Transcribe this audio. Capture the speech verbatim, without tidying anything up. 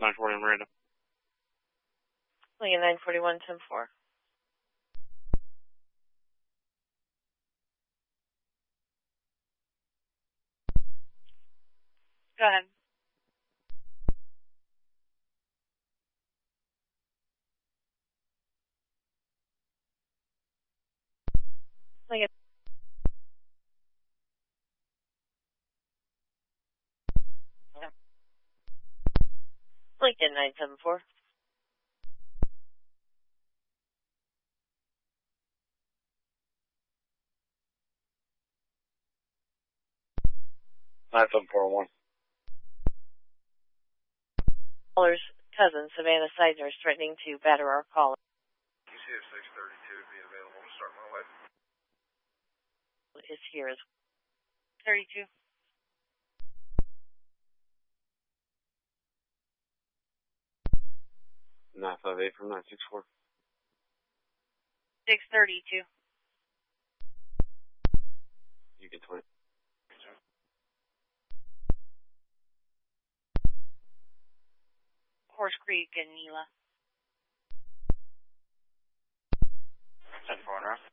nine forty on Miranda. Lincoln nine forty-one, ten four. Go ahead. Lincoln. Lincoln nine seven four. nine seven four one. Caller's cousin, Savannah Seidner, is threatening to batter our caller. E C F six thirty-two be available to start my way. Is here as thirty-two. nine five eight from nine six four. six thirty-two. You get twenty. Horse Creek and Nila. ten four on route.